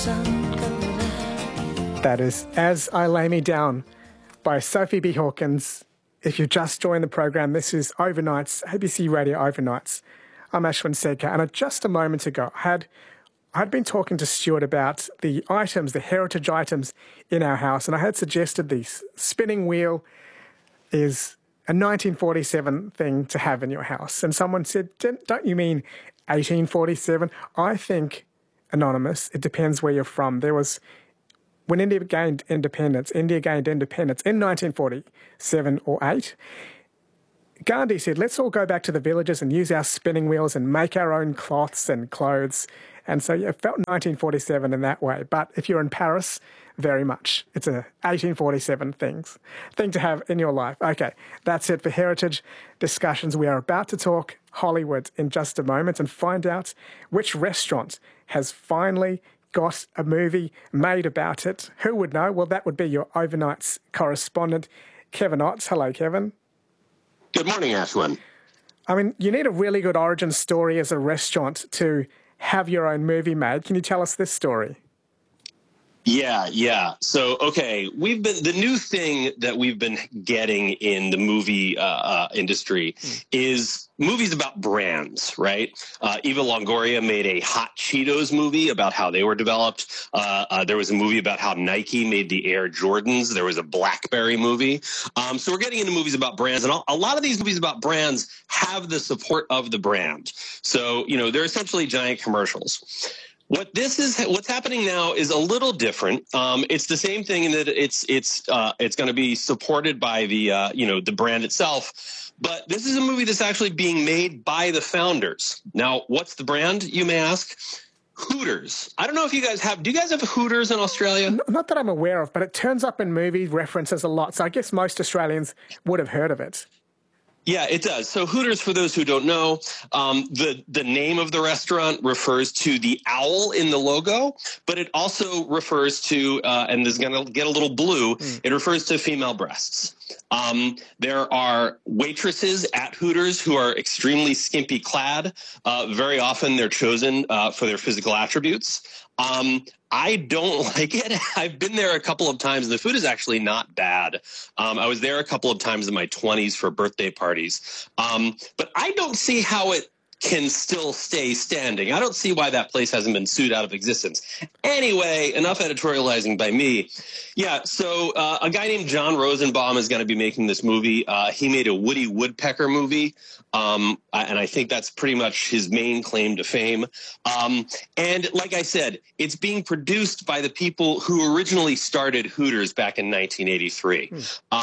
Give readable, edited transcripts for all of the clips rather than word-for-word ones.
That is As I Lay Me Down by Sophie B. Hawkins. If you've just joined the program, this is Overnights, ABC Radio Overnights. I'm Ashwin Sedkar, and just a moment ago, I'd been talking to Stuart about the items, the heritage items in our house, and I had suggested the spinning wheel is a 1947 thing to have in your house. And someone said, don't you mean 1847? I think, Anonymous, it depends where you're from. When India gained independence in 1947 or 8, Gandhi said, let's all go back to the villages and use our spinning wheels and make our own cloths and clothes. And so it felt 1947 in that way. But if you're in Paris, very much. It's a 1847 thing to have in your life. Okay, that's it for Heritage Discussions. We are about to talk Hollywood in just a moment and find out which restaurant has finally got a movie made about it. Who would know? Well, that would be your Overnights correspondent, Kevin Otts. Hello, Kevin. Good morning, Ashwin. I mean, you need a really good origin story as a restaurant to have your own movie made. Can you tell us this story? Yeah. So, okay, the new thing that we've been getting in the movie industry is movies about brands, right? Eva Longoria made a Hot Cheetos movie about how they were developed. There was a movie about how Nike made the Air Jordans. There was a BlackBerry movie. So we're getting into movies about brands, and a lot of these movies about brands have the support of the brand. So, they're essentially giant commercials. What's happening now is a little different. It's the same thing in that it's going to be supported by the brand itself. But this is a movie that's actually being made by the founders. Now, what's the brand, you may ask? Hooters. I don't know if you guys do you guys have Hooters in Australia? Not that I'm aware of, but it turns up in movie references a lot. So I guess most Australians would have heard of it. Yeah, it does. So Hooters, for those who don't know, the name of the restaurant refers to the owl in the logo, but it also refers to, and this is going to get a little blue, it refers to female breasts. There are waitresses at Hooters who are extremely skimpy clad. Very often they're chosen for their physical attributes. I don't like it. I've been there a couple of times. The food is actually not bad. I was there a couple of times in my 20s for birthday parties. But I don't see how it can still stay standing. I don't see why that place hasn't been sued out of existence. Anyway, enough editorializing by me. Yeah, so a guy named John Rosenbaum is going to be making this movie. He made a Woody Woodpecker movie, and I think that's pretty much his main claim to fame. And like I said, it's being produced by the people who originally started Hooters back in 1983.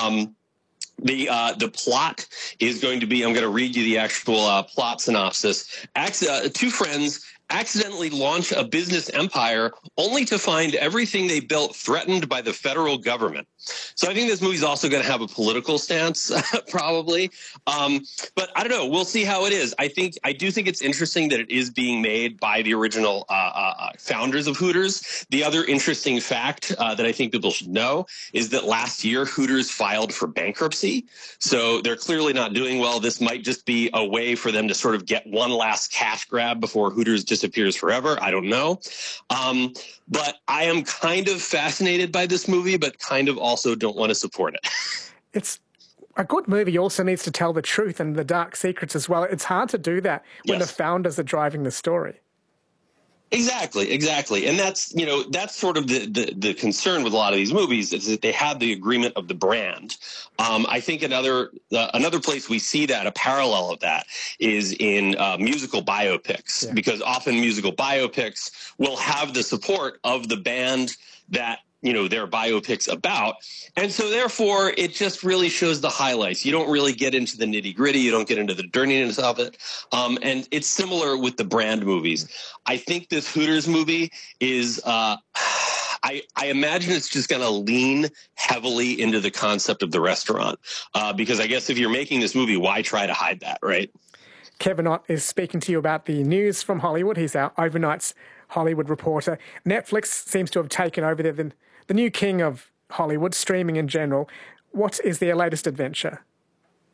The plot is going to be, I'm going to read you the actual plot synopsis. Two friends accidentally launch a business empire only to find everything they built threatened by the federal government. So I think this movie's also going to have a political stance, probably. But I don't know. We'll see how it is. I do think it's interesting that it is being made by the original founders of Hooters. The other interesting fact that I think people should know is that last year Hooters filed for bankruptcy. So they're clearly not doing well. This might just be a way for them to sort of get one last cash grab before Hooters disappears forever. I don't know. But I am kind of fascinated by this movie, but kind of also don't want to support it. It's a good movie also needs to tell the truth and the dark secrets as well. It's hard to do that when the founders are driving the story. Exactly. And that's sort of the concern with a lot of these movies is that they have the agreement of the brand. I think another place we see that, a parallel of that, is in musical biopics, because often musical biopics will have the support of the band that their biopics about. And so therefore it just really shows the highlights. You don't really get into the nitty gritty. You don't get into the dirtiness of it. And it's similar with the brand movies. I think this Hooters movie is, I imagine it's just going to lean heavily into the concept of the restaurant. Because I guess if you're making this movie, why try to hide that, right? Kevin Ott is speaking to you about the news from Hollywood. He's our Overnights Hollywood reporter. Netflix seems to have taken over the new king of Hollywood, streaming in general. What is their latest adventure?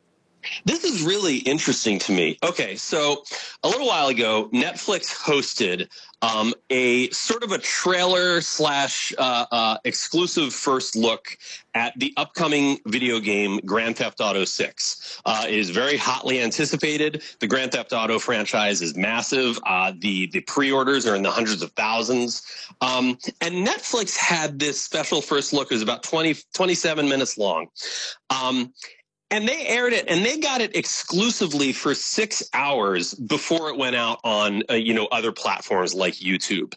This is really interesting to me. Okay, so a little while ago, Netflix hosted a sort of a trailer slash exclusive first look at the upcoming video game Grand Theft Auto 6. It is very hotly anticipated. The Grand Theft Auto franchise is massive. The pre-orders are in the hundreds of thousands. And Netflix had this special first look. It was about 27 minutes long. And they aired it, and they got it exclusively for 6 hours before it went out on, other platforms like YouTube.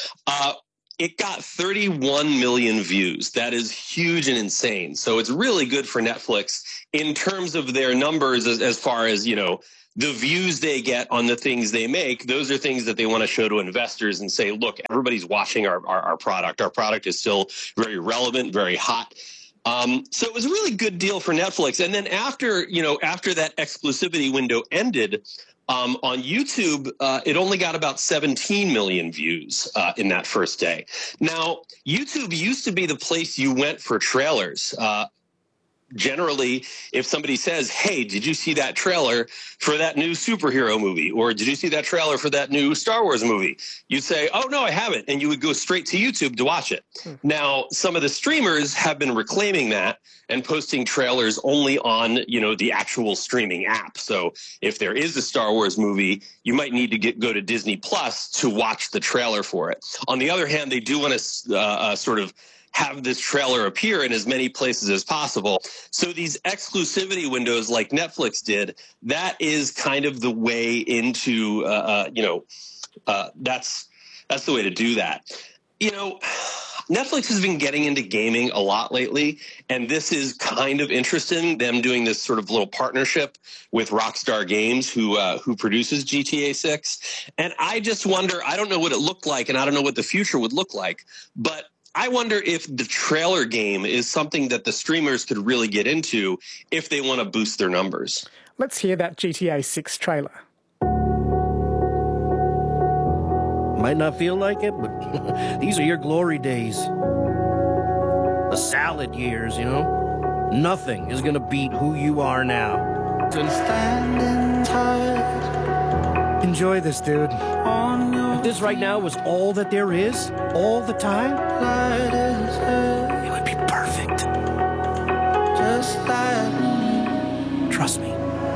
It got 31 million views. That is huge and insane. So it's really good for Netflix in terms of their numbers as far as, the views they get on the things they make. Those are things that they want to show to investors and say, look, everybody's watching our product. Our product is still very relevant, very hot. So it was a really good deal for Netflix. And then after that exclusivity window ended, on YouTube, it only got about 17 million views in that first day. Now, YouTube used to be the place you went for trailers. Generally, if somebody says, hey, did you see that trailer for that new superhero movie? Or did you see that trailer for that new Star Wars movie? You'd say, oh, no, I haven't. And you would go straight to YouTube to watch it. Now, some of the streamers have been reclaiming that and posting trailers only on, the actual streaming app. So if there is a Star Wars movie, you might need to go to Disney Plus to watch the trailer for it. On the other hand, they do want to sort of have this trailer appear in as many places as possible. So these exclusivity windows like Netflix did, that is kind of the way into, that's the way to do that. Netflix has been getting into gaming a lot lately, and this is kind of interesting, them doing this sort of little partnership with Rockstar Games, who produces GTA 6. And I just wonder, I don't know what it looked like, and I don't know what the future would look like, but I wonder if the trailer game is something that the streamers could really get into if they want to boost their numbers. Let's hear that GTA 6 trailer. Might not feel like it, but these are your glory days. The salad years, Nothing is going to beat who you are now. Enjoy this, dude. If this right now was all that there is, all the time, it would be perfect. Trust me.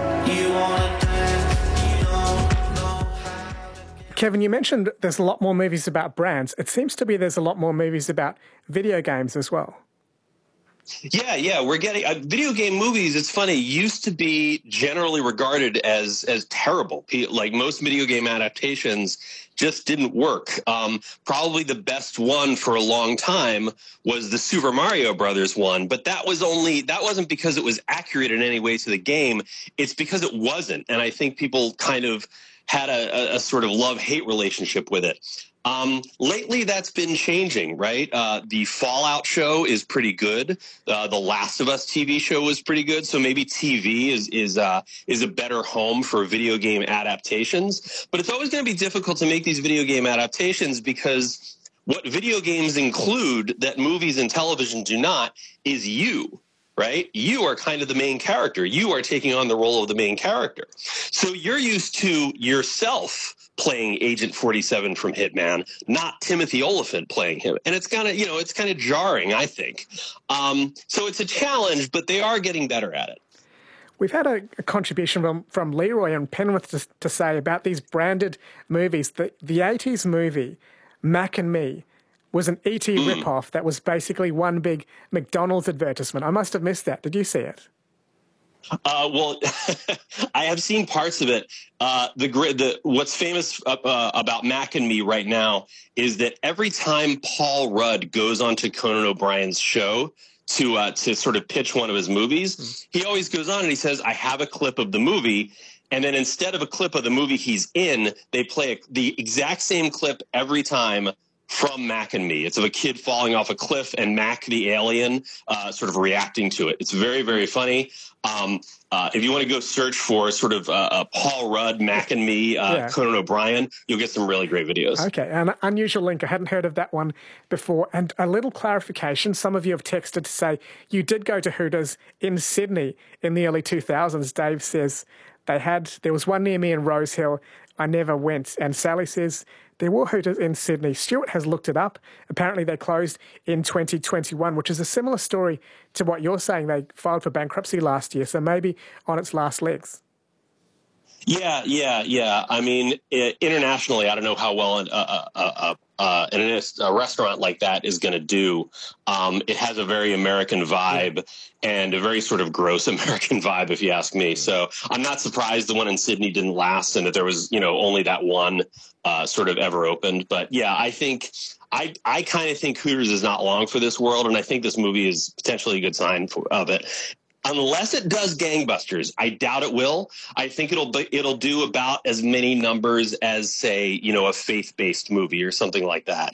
Kevin, you mentioned there's a lot more movies about brands. It seems to be there's a lot more movies about video games as well. Yeah. We're getting video game movies. It's funny. Used to be generally regarded as terrible. Like most video game adaptations just didn't work. Probably the best one for a long time was the Super Mario Brothers one, but that wasn't because it was accurate in any way to the game. It's because it wasn't. And I think people kind of had a sort of love-hate relationship with it. Lately, that's been changing, right? The Fallout show is pretty good. The Last of Us TV show was pretty good. So maybe TV is a better home for video game adaptations. But it's always going to be difficult to make these video game adaptations because what video games include that movies and television do not is you. Right? You are kind of the main character. You are taking on the role of the main character. So you're used to yourself playing Agent 47 from Hitman, not Timothy Olyphant playing him. And it's kind of jarring, I think. So it's a challenge, but they are getting better at it. We've had a contribution from Leroy and Penrith to say about these branded movies. The 80s movie, Mac and Me, was an E.T. ripoff that was basically one big McDonald's advertisement. I must have missed that. Did you see it? Well, I have seen parts of it. What's famous about Mac and Me right now is that every time Paul Rudd goes onto Conan O'Brien's show to sort of pitch one of his movies, he always goes on and he says, I have a clip of the movie. And then instead of a clip of the movie he's in, they play the exact same clip every time from Mac and Me. It's of a kid falling off a cliff and Mac the alien sort of reacting to it. It's very, very funny. If you want to go search for sort of Paul Rudd, Mac and Me, Conan O'Brien, you'll get some really great videos. Okay, an unusual link. I hadn't heard of that one before. And a little clarification. Some of you have texted to say you did go to Hooters in Sydney in the early 2000s. Dave says there was one near me in Rose Hill. I never went. And Sally says there were Hooters in Sydney. Stuart has looked it up. Apparently they closed in 2021, which is a similar story to what you're saying. They filed for bankruptcy last year, so maybe on its last legs. Yeah. I mean, internationally, I don't know how well a restaurant like that is going to do. It has a very American vibe and a very sort of gross American vibe, if you ask me. So I'm not surprised the one in Sydney didn't last and that there was, only that one sort of ever opened. But yeah, I think I kind of think Hooters is not long for this world, and I think this movie is potentially a good sign of it. Unless it does gangbusters, I doubt it will. I think it'll do about as many numbers as, say, a faith-based movie or something like that.